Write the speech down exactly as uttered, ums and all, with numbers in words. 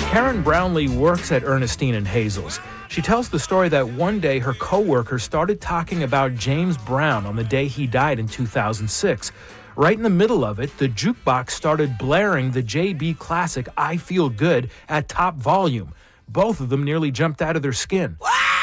Karen Brownlee works at Ernestine and Hazel's. She tells the story that one day her coworker started talking about James Brown on the day he died in two thousand six. Right in the middle of it, the jukebox started blaring the J B classic I Feel Good at top volume. Both of them nearly jumped out of their skin.